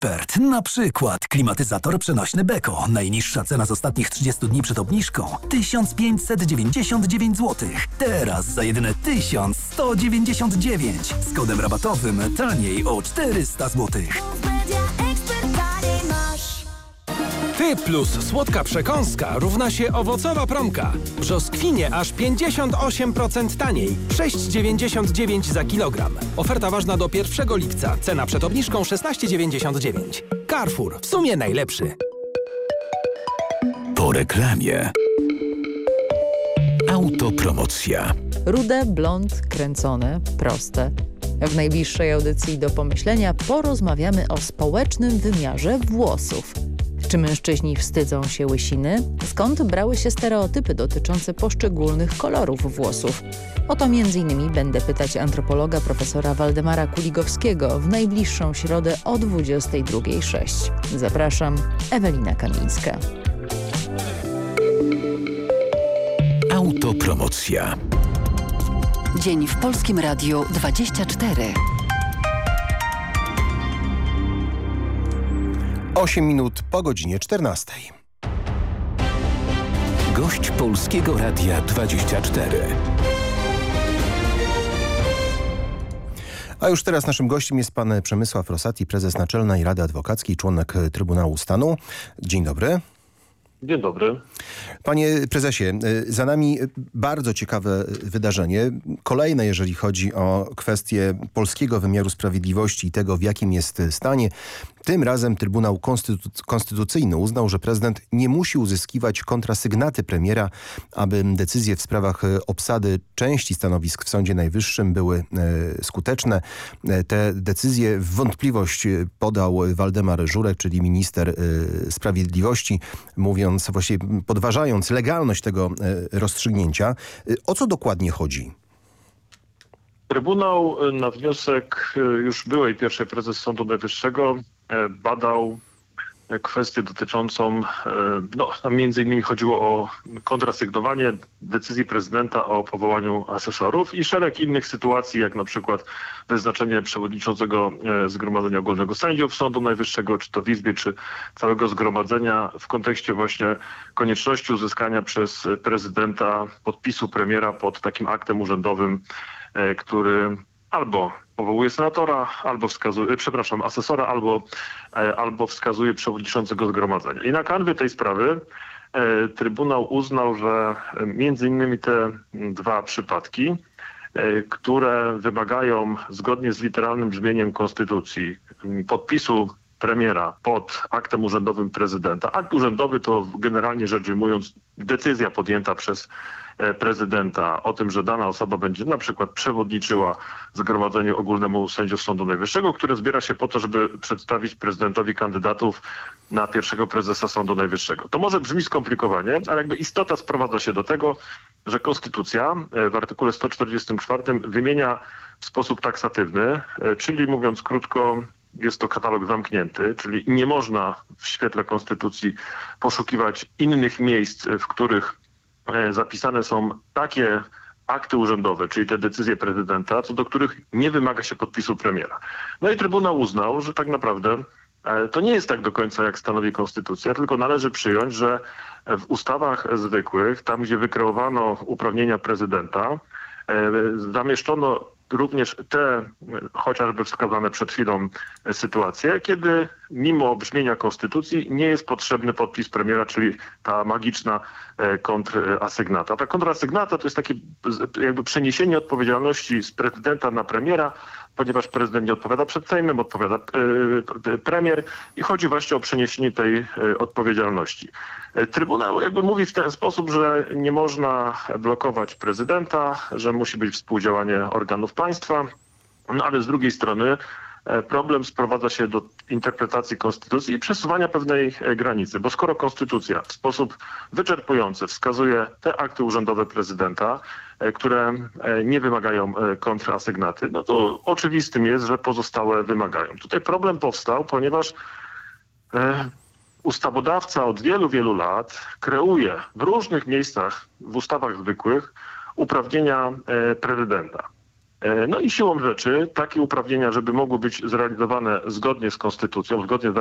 ekspert. Na przykład klimatyzator przenośny Beko. Najniższa cena z ostatnich 30 dni przed obniżką 1599 zł. Teraz za jedyne 1199. Z kodem rabatowym taniej o 400 zł. Ty plus słodka przekąska równa się owocowa promka. Brzoskwinie aż 58% taniej. 6,99 za kilogram. Oferta ważna do 1 lipca. Cena przed obniżką 16,99. Carrefour. W sumie najlepszy. Po reklamie. Autopromocja. Rude, blond, kręcone, proste. W najbliższej audycji do pomyślenia porozmawiamy o społecznym wymiarze włosów. Czy mężczyźni wstydzą się łysiny? Skąd brały się stereotypy dotyczące poszczególnych kolorów włosów? O to m.in. będę pytać antropologa profesora Waldemara Kuligowskiego w najbliższą środę o 22:06. Zapraszam, Ewelina Kamińska. Autopromocja. Dzień w Polskim Radiu 24. 8 minut po godzinie 14. Gość Polskiego Radia 24. A już teraz naszym gościem jest pan Przemysław Rosati, prezes Naczelnej Rady Adwokackiej, członek Trybunału Stanu. Dzień dobry. Dzień dobry. Panie prezesie, za nami bardzo ciekawe wydarzenie. Kolejne, jeżeli chodzi o kwestię polskiego wymiaru sprawiedliwości i tego, w jakim jest stanie. Tym razem Trybunał Konstytucyjny uznał, że prezydent nie musi uzyskiwać kontrasygnaty premiera, aby decyzje w sprawach obsady części stanowisk w Sądzie Najwyższym były skuteczne. Te decyzje w wątpliwość podał Waldemar Żurek, czyli minister sprawiedliwości, mówiąc, właściwie podważając legalność tego rozstrzygnięcia. O co dokładnie chodzi? Trybunał na wniosek już byłej pierwszej prezes Sądu Najwyższego badał kwestię dotyczącą, między innymi chodziło o kontrasygnowanie decyzji prezydenta o powołaniu asesorów i szereg innych sytuacji, jak na przykład wyznaczenie przewodniczącego Zgromadzenia Ogólnego Sędziów Sądu Najwyższego, czy to w Izbie, czy całego zgromadzenia w kontekście właśnie konieczności uzyskania przez prezydenta podpisu premiera pod takim aktem urzędowym, który albo powołuje senatora, albo wskazuje, asesora, albo wskazuje przewodniczącego zgromadzenia. I na kanwie tej sprawy Trybunał uznał, że między innymi te dwa przypadki, które wymagają zgodnie z literalnym brzmieniem Konstytucji podpisu premiera pod aktem urzędowym prezydenta. Akt urzędowy to generalnie rzecz ujmując decyzja podjęta przez prezydenta o tym, że dana osoba będzie na przykład przewodniczyła Zgromadzeniu Ogólnemu Sędziów Sądu Najwyższego, które zbiera się po to, żeby przedstawić prezydentowi kandydatów na pierwszego prezesa Sądu Najwyższego. To może brzmi skomplikowanie, ale jakby istota sprowadza się do tego, że Konstytucja w artykule 144 wymienia w sposób taksatywny, czyli mówiąc krótko, jest to katalog zamknięty, czyli nie można w świetle Konstytucji poszukiwać innych miejsc, w których zapisane są takie akty urzędowe, czyli te decyzje prezydenta, co do których nie wymaga się podpisu premiera. No i Trybunał uznał, że tak naprawdę to nie jest tak do końca, jak stanowi Konstytucja, tylko należy przyjąć, że w ustawach zwykłych, tam gdzie wykreowano uprawnienia prezydenta, zamieszczono również te chociażby wskazane przed chwilą sytuacje, kiedy mimo brzmienia Konstytucji nie jest potrzebny podpis premiera, czyli ta magiczna kontrasygnata. Ta kontrasygnata to jest takie jakby przeniesienie odpowiedzialności z prezydenta na premiera, ponieważ prezydent nie odpowiada przed Sejmem, odpowiada premier i chodzi właśnie o przeniesienie tej odpowiedzialności. Trybunał jakby mówi w ten sposób, że nie można blokować prezydenta, że musi być współdziałanie organów państwa, no ale z drugiej strony problem sprowadza się do interpretacji Konstytucji i przesuwania pewnej granicy, bo skoro Konstytucja w sposób wyczerpujący wskazuje te akty urzędowe prezydenta, które nie wymagają kontrasygnaty, no to oczywistym jest, że pozostałe wymagają. Tutaj problem powstał, ponieważ ustawodawca od wielu, wielu lat kreuje w różnych miejscach w ustawach zwykłych uprawnienia prezydenta. No i siłą rzeczy takie uprawnienia, żeby mogły być zrealizowane zgodnie z konstytucją, zgodnie z